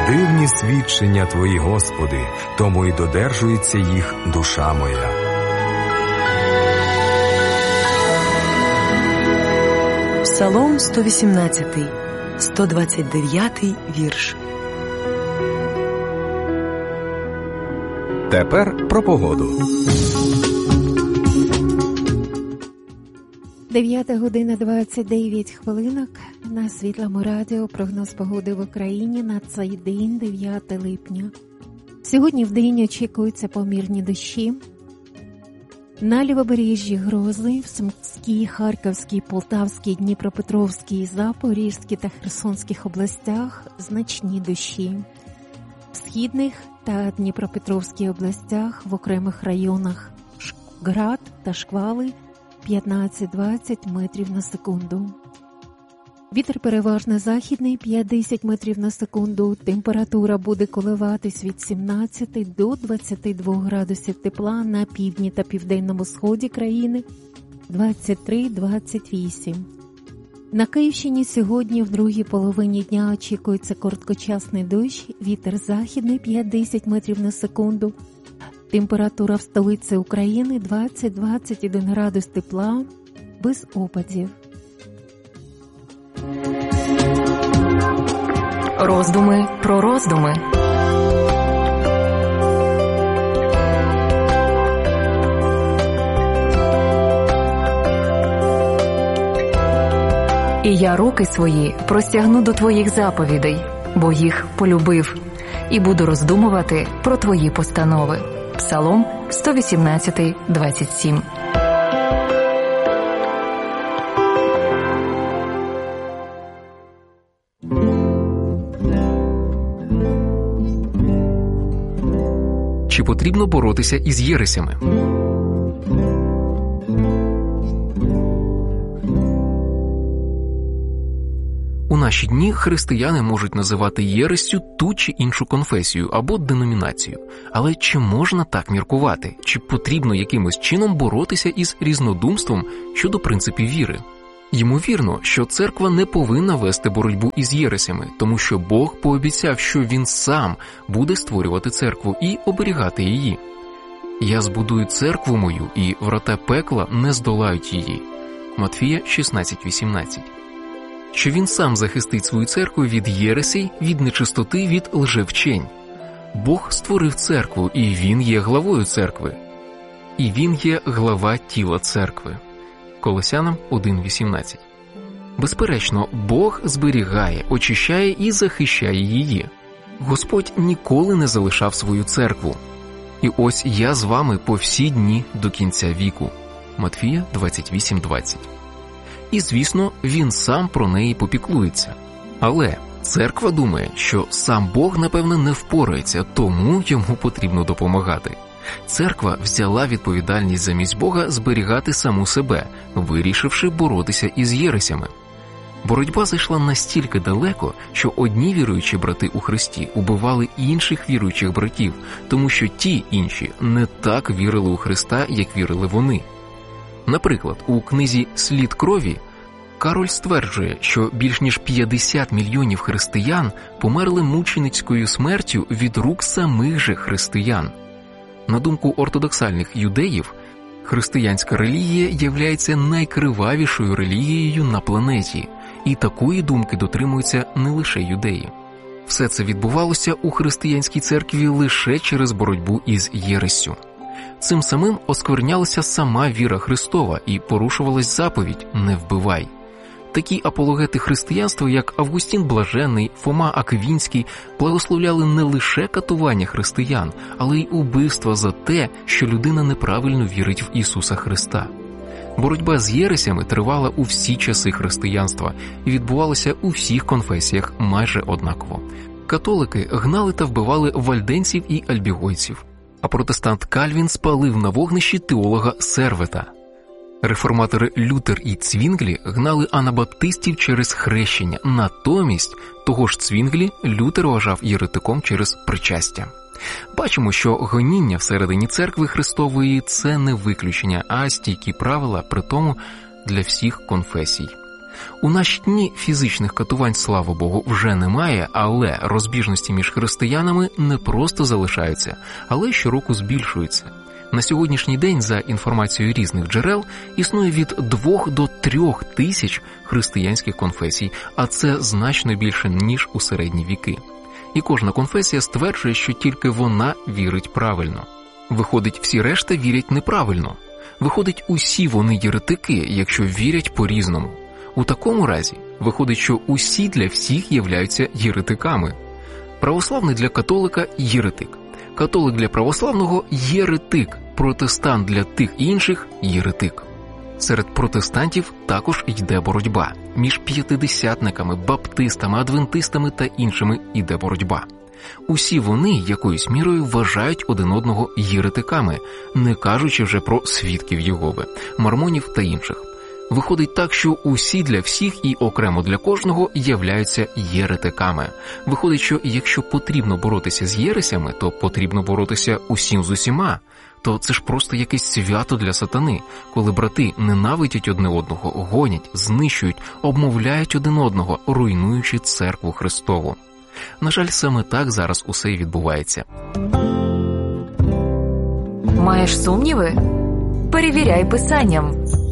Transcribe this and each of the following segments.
Дивні свідчення Твої, Господи, тому й додержується їх душа моя. Псалом 118, 129 вірш. Тепер про погоду. 9 година 29 хвилинок. На Світлому радіо прогноз погоди в Україні на цей день, 9 липня. Сьогодні в день очікуються помірні дощі. На Лівобережжі грози, в Сумській, Харківській, Полтавській, Дніпропетровській, Запорізькій та Херсонських областях значні дощі. В Східних та Дніпропетровській областях в окремих районах град та шквали 15-20 метрів на секунду. Вітер переважно західний 5-10 метрів на секунду. Температура буде коливатись від 17 до 22 градусів тепла на півдні та південному сході країни 23-28. На Київщині сьогодні в другій половині дня очікується короткочасний дощ, вітер західний 5-10 метрів на секунду. Температура в столиці України 20-21 градус тепла, без опадів. Роздуми про роздуми. І я руки свої простягну до твоїх заповідей, бо їх полюбив, і буду роздумувати про твої постанови. Псалом 118, 27. Чи потрібно боротися із єресями? У наші дні християни можуть називати єрессю ту чи іншу конфесію або деномінацію. Але чи можна так міркувати? Чи потрібно якимось чином боротися із різнодумством щодо принципів віри? Ймовірно, що церква не повинна вести боротьбу із єресями, тому що Бог пообіцяв, що Він сам буде створювати церкву і оберігати її. «Я збудую церкву мою, і врата пекла не здолають її» Матфія 16:18. Що Він сам захистить свою церкву від єресей, від нечистоти, від лжевчень. Бог створив церкву, і Він є главою церкви. І Він є глава тіла церкви. Колосянам 1:18. Безперечно, Бог зберігає, очищає і захищає її. Господь ніколи не залишав свою церкву. І ось я з вами по всі дні до кінця віку. Матфія 28:20. І, звісно, Він сам про неї попіклується. Але церква думає, що сам Бог, напевне, не впорається, тому йому потрібно допомагати. Церква взяла відповідальність замість Бога зберігати саму себе, вирішивши боротися із єресями. Боротьба зайшла настільки далеко, що одні віруючі брати у Христі убивали інших віруючих братів, тому що ті інші не так вірили у Христа, як вірили вони. Наприклад, у книзі «Слід крові» Кароль стверджує, що більш ніж 50 мільйонів християн померли мученицькою смертю від рук самих же християн. На думку ортодоксальних юдеїв, християнська релігія являється найкривавішою релігією на планеті, і такої думки дотримуються не лише юдеї. Все це відбувалося у християнській церкві лише через боротьбу із єрессю. Цим самим осквернялася сама віра Христова і порушувалась заповідь «Не вбивай». Такі апологети християнства, як Августін Блаженний, Фома Аквінський, благословляли не лише катування християн, але й убивства за те, що людина неправильно вірить в Ісуса Христа. Боротьба з єресями тривала у всі часи християнства і відбувалася у всіх конфесіях майже однаково. Католики гнали та вбивали вальденців і альбігойців, а протестант Кальвін спалив на вогнищі теолога Сервета. Реформатори Лютер і Цвінглі гнали анабаптистів через хрещення, натомість того ж Цвінглі Лютер вважав єретиком через причастя. Бачимо, що гоніння всередині церкви Христової – це не виключення, а стійкі правила, притому для всіх конфесій. У наші дні фізичних катувань, слава Богу, вже немає, але розбіжності між християнами не просто залишаються, але щороку збільшуються. На сьогоднішній день, за інформацією різних джерел, існує від 2 до 3 тисяч християнських конфесій, а це значно більше, ніж у середні віки. І кожна конфесія стверджує, що тільки вона вірить правильно. Виходить, всі решта вірять неправильно. Виходить, усі вони єретики, якщо вірять по-різному. У такому разі, виходить, що усі для всіх являються єретиками. Православний для католика – єретик. Католик для православного – єретик. Протестант для тих інших – єретик. Серед протестантів також йде боротьба. Між п'ятидесятниками, баптистами, адвентистами та іншими йде боротьба. Усі вони якоюсь мірою вважають один одного єретиками, не кажучи вже про свідків Єгови, мормонів та інших. Виходить так, що усі для всіх і окремо для кожного являються єретиками. Виходить, що якщо потрібно боротися з єресями, то потрібно боротися усім з усіма. То це ж просто якесь свято для сатани, коли брати ненавидять одне одного, гонять, знищують, обмовляють один одного, руйнуючи церкву Христову. На жаль, саме так зараз усе і відбувається. Маєш сумніви? Перевіряй Писанням.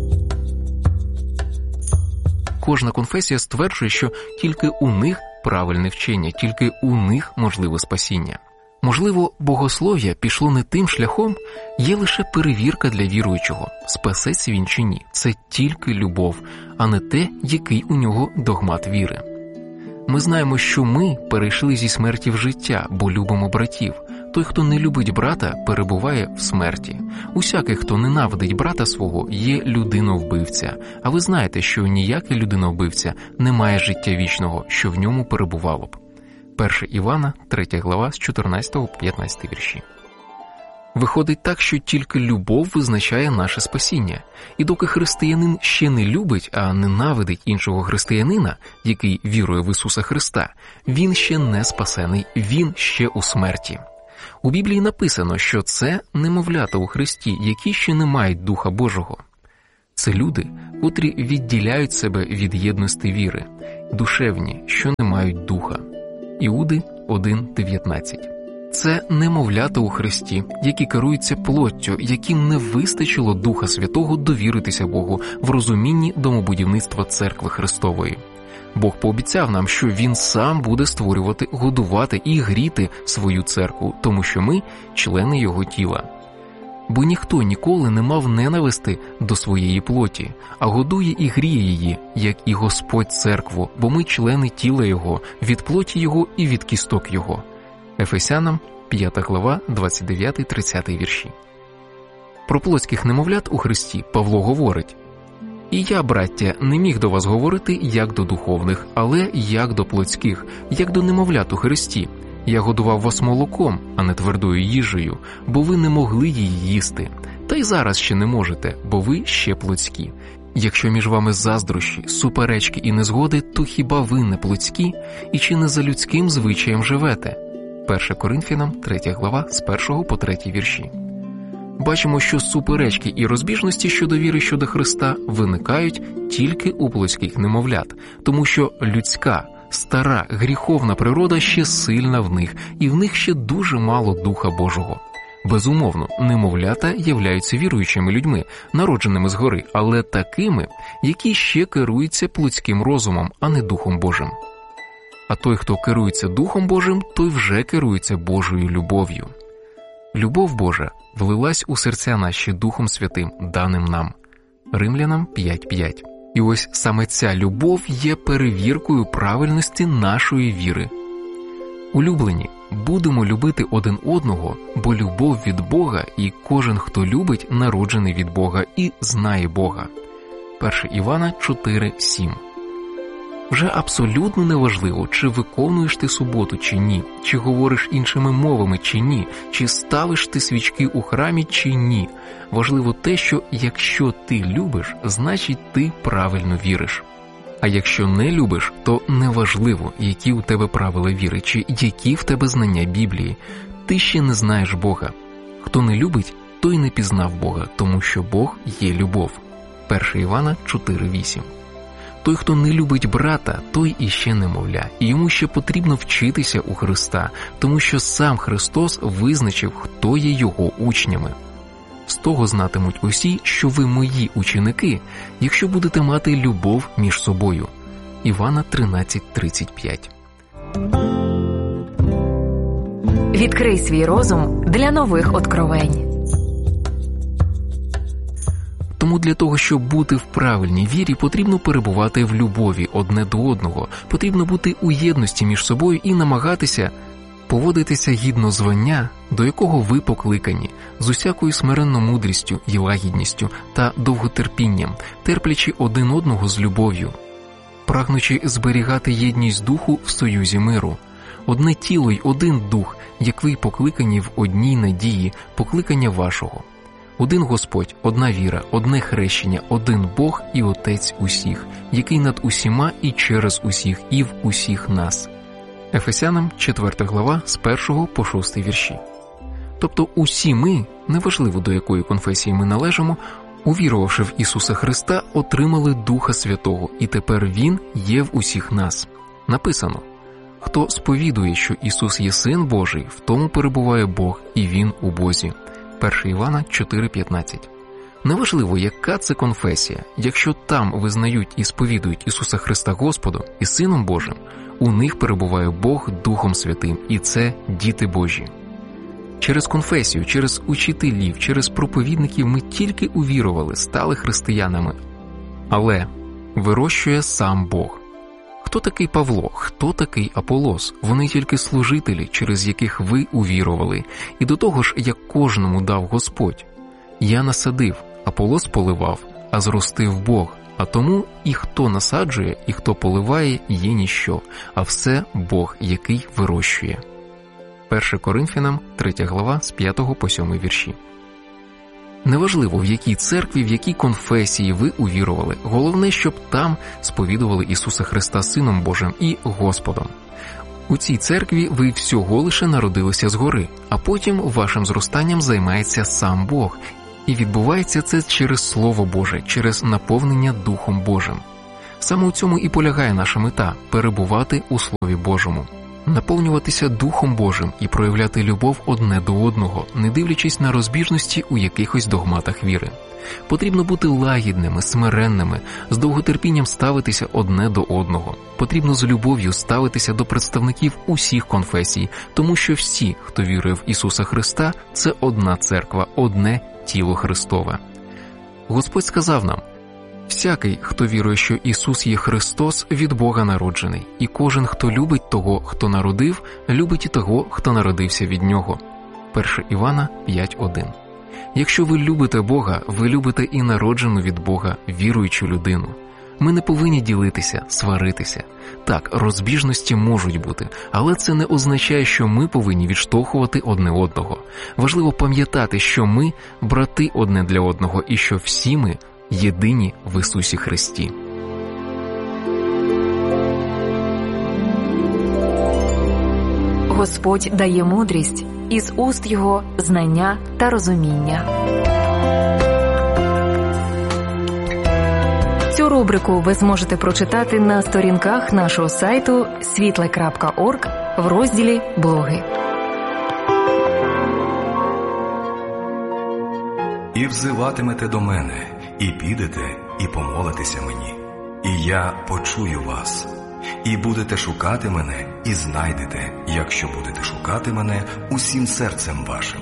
Кожна конфесія стверджує, що тільки у них правильне вчення, тільки у них можливе спасіння. Можливо, богослов'я пішло не тим шляхом, є лише перевірка для віруючого, спасеться він чи ні. Це тільки любов, а не те, який у нього догмат віри. Ми знаємо, що ми перейшли зі смерті в життя, бо любимо братів. Той, хто не любить брата, перебуває в смерті. Усякий, хто ненавидить брата свого, є людиновбивця. А ви знаєте, що ніякий людиновбивця не має життя вічного, що в ньому перебувало б. 1 Івана, 3 глава, з 14 по 15 вірші. Виходить так, що тільки любов визначає наше спасіння. І доки християнин ще не любить, а ненавидить іншого християнина, який вірує в Ісуса Христа, він ще не спасений, він ще у смерті. У Біблії написано, що це немовлята у Христі, які ще не мають Духа Божого. Це люди, котрі відділяють себе від єдності віри, душевні, що не мають Духа. Іуди 1:19. Це немовлята у Христі, які керуються плоттю, яким не вистачило Духа Святого довіритися Богу в розумінні домобудівництва Церкви Христової. Бог пообіцяв нам, що Він сам буде створювати, годувати і гріти свою церкву, тому що ми – члени Його тіла. Бо ніхто ніколи не мав ненависти до своєї плоті, а годує і гріє її, як і Господь церкву, бо ми – члени тіла Його, від плоті Його і від кісток Його. Ефесянам 5 глава, 29-30 вірші. Про плотських немовлят у Христі Павло говорить: «І я, браття, не міг до вас говорити, як до духовних, але як до плотських, як до немовлят у Христі. Я годував вас молоком, а не твердою їжею, бо ви не могли її їсти. Та й зараз ще не можете, бо ви ще плотські. Якщо між вами заздрощі, суперечки і незгоди, то хіба ви не плотські, і чи не за людським звичаєм живете?» 1 Коринфянам 3 глава, з 1 по 3 вірші. Бачимо, що суперечки і розбіжності щодо віри щодо Христа виникають тільки у плотських немовлят, тому що людська, стара, гріховна природа ще сильна в них, і в них ще дуже мало Духа Божого. Безумовно, немовлята являються віруючими людьми, народженими згори, але такими, які ще керуються плотським розумом, а не Духом Божим. А той, хто керується Духом Божим, той вже керується Божою любов'ю. Любов Божа влилась у серця наші Духом Святим, даним нам. Римлянам 5:5. І ось саме ця любов є перевіркою правильності нашої віри. Улюблені, будемо любити один одного, бо любов від Бога, і кожен, хто любить, народжений від Бога і знає Бога. 1 Івана 4:7. Вже абсолютно неважливо, чи виконуєш ти суботу чи ні, чи говориш іншими мовами чи ні, чи ставиш ти свічки у храмі чи ні. Важливо те, що якщо ти любиш, значить ти правильно віриш. А якщо не любиш, то неважливо, які у тебе правила віри, чи які в тебе знання Біблії. Ти ще не знаєш Бога. Хто не любить, той не пізнав Бога, тому що Бог є любов. 1 Івана 4:8. Той, хто не любить брата, той іще немовля, і йому ще потрібно вчитися у Христа, тому що сам Христос визначив, хто є його учнями. З того знатимуть усі, що ви мої ученики, якщо будете мати любов між собою. Івана 13:35. Відкрий свій розум для нових откровень. Тому для того, щоб бути в правильній вірі, потрібно перебувати в любові одне до одного, потрібно бути у єдності між собою і намагатися поводитися гідно звання, до якого ви покликані, з усякою смиренно-мудрістю і лагідністю та довготерпінням, терплячи один одного з любов'ю, прагнучи зберігати єдність духу в союзі миру. Одне тіло й один дух, як ви покликані в одній надії покликання вашого. Один Господь, одна віра, одне хрещення, один Бог і Отець усіх, який над усіма і через усіх і в усіх нас. Ефесянам 4 глава з 1 по 6 вірші. Тобто усі ми, неважливо до якої конфесії ми належимо, увірувавши в Ісуса Христа, отримали Духа Святого, і тепер Він є в усіх нас. Написано: «Хто сповідує, що Ісус є Син Божий, в тому перебуває Бог, і Він у Бозі». 1 Івана 4:15. Неважливо, яка це конфесія, якщо там визнають і сповідують Ісуса Христа Господом і Сином Божим, у них перебуває Бог Духом Святим, і це діти Божі. Через конфесію, через учителів, через проповідників ми тільки увірували, стали християнами. Але вирощує сам Бог. Хто такий Павло? Хто такий Аполос? Вони тільки служителі, через яких ви увірували. І до того ж, як кожному дав Господь. Я насадив, Аполос поливав, а зростив Бог. А тому і хто насаджує, і хто поливає, є ніщо, а все Бог, який вирощує. 1 Коринфянам 3 глава з 5 по 7 вірші. Неважливо, в якій церкві, в якій конфесії ви увірували, головне, щоб там сповідували Ісуса Христа Сином Божим і Господом. У цій церкві ви всього лише народилися згори, а потім вашим зростанням займається сам Бог. І відбувається це через Слово Боже, через наповнення Духом Божим. Саме у цьому і полягає наша мета – перебувати у Слові Божому. Наповнюватися Духом Божим і проявляти любов одне до одного, не дивлячись на розбіжності у якихось догматах віри. Потрібно бути лагідними, смиренними, з довготерпінням ставитися одне до одного. Потрібно з любов'ю ставитися до представників усіх конфесій, тому що всі, хто вірує в Ісуса Христа, це одна церква, одне тіло Христове. Господь сказав нам: «Всякий, хто вірує, що Ісус є Христос, від Бога народжений, і кожен, хто любить того, хто народив, любить і того, хто народився від Нього». 1 Івана 5:1. Якщо ви любите Бога, ви любите і народжену від Бога віруючу людину. Ми не повинні ділитися, сваритися. Так, розбіжності можуть бути, але це не означає, що ми повинні відштовхувати одне одного. Важливо пам'ятати, що ми – брати одне для одного і що всі ми – єдині в Ісусі Христі. Господь дає мудрість, із уст Його знання та розуміння. Цю рубрику ви зможете прочитати на сторінках нашого сайту світле.орг в розділі «Блоги». «І взиватимете до мене, і підете, і помолитеся мені, і я почую вас. І будете шукати мене, і знайдете, якщо будете шукати мене усім серцем вашим».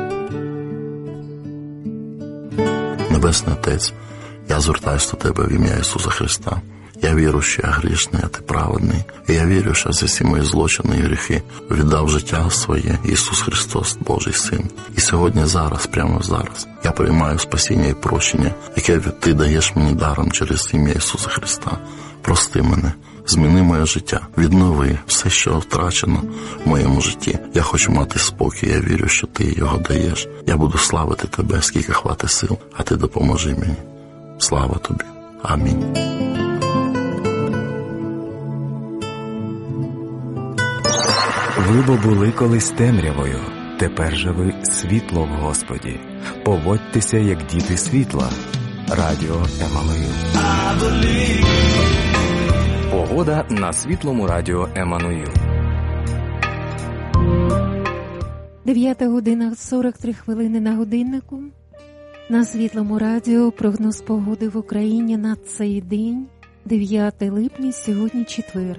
Небесний Отець, я звертаюся до Тебе в ім'я Ісуса Христа. Я вірю, що я грішний, а Ти праведний. І я вірю, що за всі мої злочини і гріхи віддав життя своє Ісус Христос, Божий Син. І сьогодні, зараз, прямо зараз, я приймаю спасіння і прощення, яке Ти даєш мені даром через ім'я Ісуса Христа. Прости мене, зміни моє життя, віднови все, що втрачено в моєму житті. Я хочу мати спокій, я вірю, що Ти його даєш. Я буду славити Тебе, скільки хватить сил, а Ти допоможи мені. Слава Тобі. Амінь. Ви бо були колись темрявою, тепер же ви світло в Господі. Поводьтеся, як діти світла. Радіо Еммануїл. Погода на Світлому радіо Еммануїл. 9 година 43 хвилини на годиннику. На Світлому радіо прогноз погоди в Україні на цей день, 9 липня, сьогодні четвер.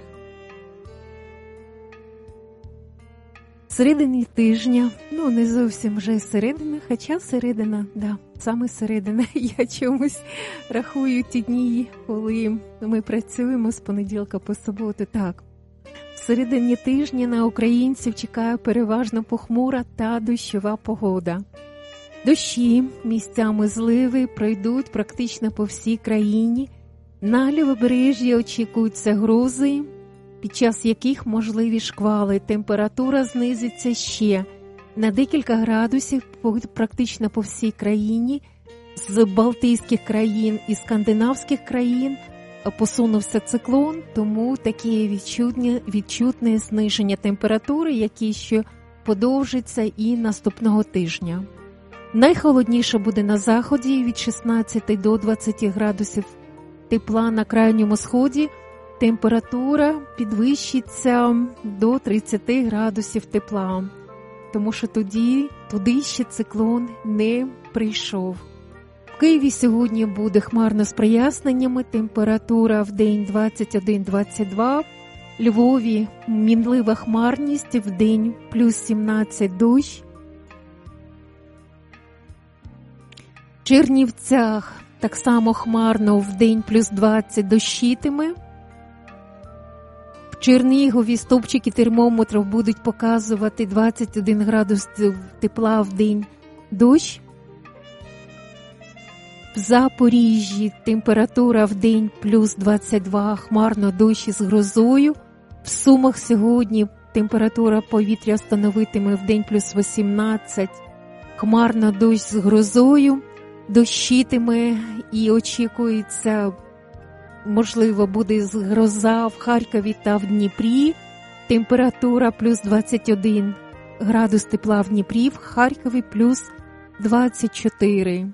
Середині тижня, не зовсім вже середина, хоча середина, саме середина. Я чомусь рахую ті дні, коли ми працюємо з понеділка по суботу. Так, в середині тижня на українців чекає переважно похмура та дощова погода. Дощі, місцями зливи пройдуть практично по всій країні. На лівобережжі очікуються грози, під час яких можливі шквали. Температура знизиться ще на декілька градусів практично по всій країні. З Балтійських країн і скандинавських країн посунувся циклон, тому таке відчутне зниження температури, яке ще подовжиться і наступного тижня. Найхолодніше буде на заході від 16 до 20 градусів тепла, на крайньому сході температура підвищиться до 30 градусів тепла, тому що туди ще циклон не прийшов. В Києві сьогодні буде хмарно з проясненнями, температура в день 21-22, Львові мінлива хмарність, в день плюс 17 дощ. В Чернівцях так само хмарно, в день плюс 20 дощитиме. В Чернігові стовпчики термометрів будуть показувати 21 градус тепла в день дощ. В Запоріжжі температура в день плюс 22, хмарно, дощ із грозою. В Сумах сьогодні температура повітря становитиме в день плюс 18, хмарно, дощ з грозою. Дощитиме і очікується, можливо, буде гроза в Харкові та в Дніпрі. Температура плюс 21 градус тепла в Дніпрі, в Харкові плюс 24.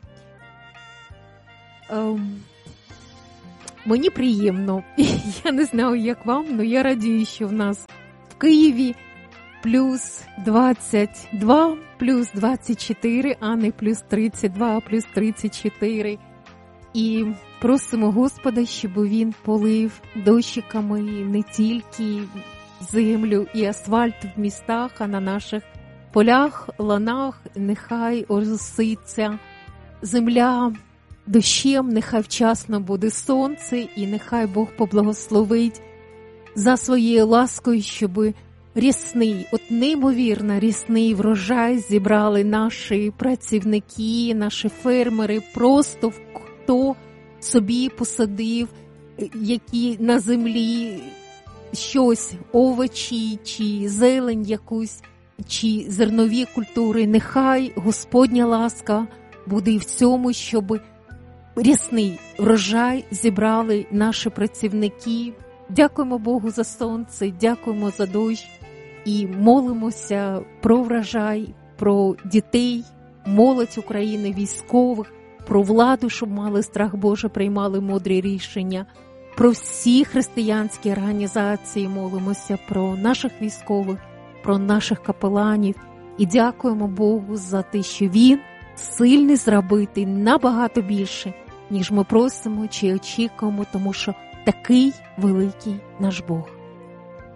Мені приємно. Я не знаю, як вам, але я радію, що в нас в Києві плюс 22, плюс 24, а не плюс 32, плюс 34. І просимо Господа, щоб Він полив дощиками не тільки землю і асфальт в містах, а на наших полях, ланах. Нехай ороситься земля дощем, нехай вчасно буде сонце, і нехай Бог поблагословить за своєю ласкою, щоб рясний, неймовірно рясний врожай зібрали наші працівники, наші фермери, просто хто собі посадив, які на землі щось, овочі, чи зелень якусь, чи зернові культури. Нехай Господня ласка буде і в цьому, щоб рясний врожай зібрали наші працівники. Дякуємо Богу за сонце, дякуємо за дощ і молимося про врожай, про дітей, молодь України, військових, про владу, щоб мали страх Божий, приймали мудрі рішення. Про всі християнські організації молимося, про наших військових, про наших капеланів. І дякуємо Богу за те, що Він сильний зробити набагато більше, ніж ми просимо чи очікуємо, тому що такий великий наш Бог.